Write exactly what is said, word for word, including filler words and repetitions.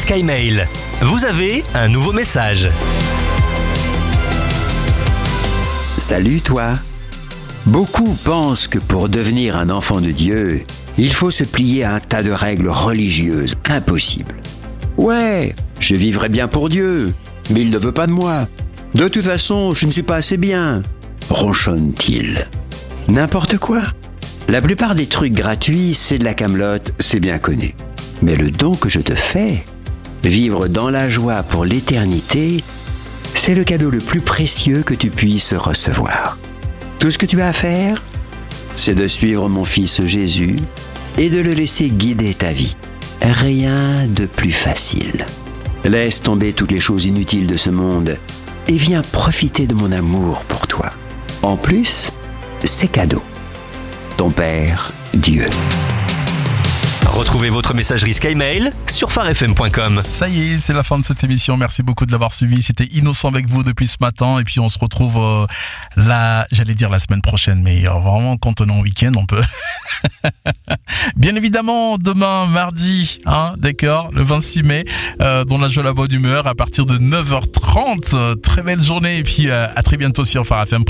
Skymail. Vous avez un nouveau message. Salut toi. Beaucoup pensent que pour devenir un enfant de Dieu, il faut se plier à un tas de règles religieuses impossibles. Ouais, je vivrai bien pour Dieu, mais il ne veut pas de moi. De toute façon, je ne suis pas assez bien, ronchonne-t-il. N'importe quoi. La plupart des trucs gratuits, c'est de la camelote, c'est bien connu. Mais le don que je te fais, vivre dans la joie pour l'éternité, c'est le cadeau le plus précieux que tu puisses recevoir. Tout ce que tu as à faire, c'est de suivre mon fils Jésus et de le laisser guider ta vie. Rien de plus facile. Laisse tomber toutes les choses inutiles de ce monde et viens profiter de mon amour pour toi. En plus, c'est cadeau. Ton Père, Dieu. Retrouvez votre messagerie Skymail sur phare f m point com. Ça y est, c'est la fin de cette émission. Merci beaucoup de l'avoir suivi. C'était Innocent avec vous depuis ce matin. Et puis on se retrouve euh, là, j'allais dire la semaine prochaine, mais euh, vraiment quand on est en week-end, on peut. Bien évidemment, demain, mardi, hein, d'accord, le vingt-six mai, euh, dans la joie, la bonne humeur, à partir de neuf heures trente. Très belle journée et puis euh, à très bientôt sur phare f m.